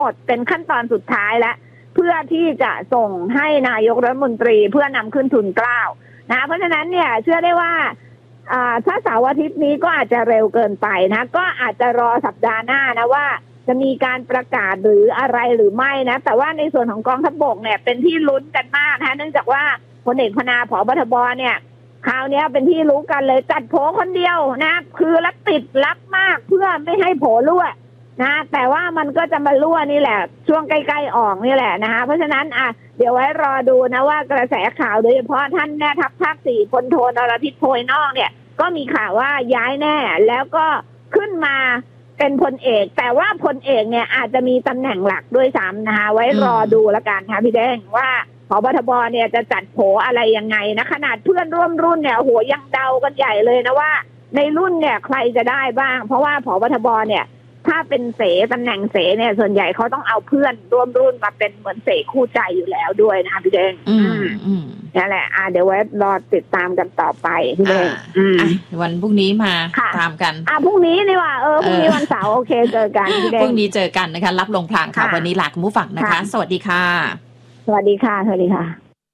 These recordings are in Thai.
หมดเป็นขั้นตอนสุดท้ายแล้วเพื่อที่จะส่งให้นายกรัฐมนตรีเพื่อนำขึ้นทุนเกล้านะเพราะฉะนั้นเนี่ยเชื่อได้ว่าถ้าเสาร์อาทิตย์นี้ก็อาจจะเร็วเกินไปนะก็อาจจะรอสัปดาห์หน้านะว่าจะมีการประกาศหรืออะไรหรือไม่นะแต่ว่าในส่วนของกองทัพบกเนี่ยเป็นที่ลุ้นกันมากนะเนื่องจากว่าพลเอกพนาผบ.ทบ.เนี่ยคราวนี้เป็นที่รู้กันเลยจัดโผคนเดียวนะคือรับติดรับมากเพื่อไม่ให้โผรั่วนะแต่ว่ามันก็จะมารั่วนี่แหละช่วงใกล้ๆออกนี่แหละนะคะเพราะฉะนั้นเดี๋ยวไว้รอดูนะว่ากระแสข่าวโดยเฉพาะท่านแม่ทัพภาค 4พลโทนรทิตโพยนอกเนี่ยก็มีข่าวว่าย้ายแน่แล้วก็ขึ้นมาเป็นพลเอกแต่ว่าพลเอกเนี่ยอาจจะมีตำแหน่งหลักด้วยซ้ำนะคะไว้รอดูแล้วกันค่ะพี่แดงว่าผบ.ทบ.เนี่ยจะจัดโผอะไรยังไงนะขนาดเพื่อนร่วมรุ่นเนี่ยโหยังเดากันใหญ่เลยนะว่าในรุ่นเนี่ยใครจะได้บ้างเพราะว่าผบ.ทบ.เนี่ยถ้าเป็นเสตำแหน่งเสเนี่ยส่วนใหญ่เขาต้องเอาเพื่อนร่วมรุ่นมาเป็นเหมือนเสคู่ใจอยู่แล้วด้วยนะคะพี่แดงนั่นแหละเดี๋ยวไว้รอติดตามกันต่อไปพี่แดงวันพรุ่งนี้มาตามกันพรุ่งนี้นี่ว่าพรุ่งนี้วันเสาร์โอเคเจอกันพี่แดงพรุ่งนี้เจอกันนะคะรับลงพลางค่ะวันนี้ลาคุณผู้ฟังนะคะสวัสดีค่ะสวัสดีค่ะสวัสดีค่ะ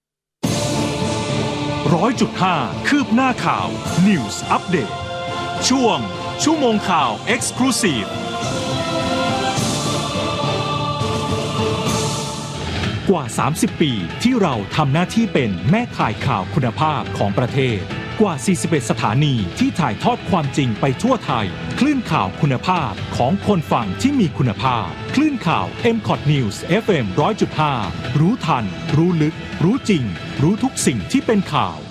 100.5 คืบหน้าข่าว News Update ช่วงชั่วโมงข่าว Exclusive กว่า30ปีที่เราทำหน้าที่เป็นแม่ข่ายข่าวคุณภาพของประเทศกว่า41สถานีที่ถ่ายทอดความจริงไปทั่วไทยคลื่นข่าวคุณภาพของคนฟังที่มีคุณภาพคลื่นข่าว MCOT News FM 100.5 รู้ทันรู้ลึกรู้จริงรู้ทุกสิ่งที่เป็นข่าว